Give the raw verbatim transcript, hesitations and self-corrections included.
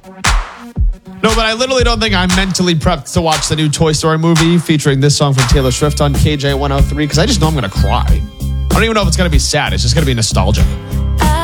No, but I literally don't think I'm mentally prepped to watch the new Toy Story movie featuring this song from Taylor Swift on K J one oh three because I just know I'm going to cry. I don't even know if it's going to be sad. It's just going to be nostalgic.